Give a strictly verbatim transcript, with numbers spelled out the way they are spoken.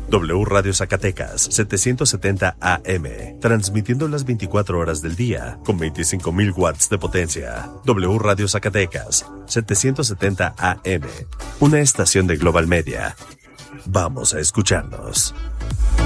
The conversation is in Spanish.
W Radio Zacatecas, setecientos setenta A M, transmitiendo las veinticuatro horas del día, con veinticinco mil watts de potencia. W Radio Zacatecas, setecientos setenta A M, una estación de Global Media. Vamos a escucharnos.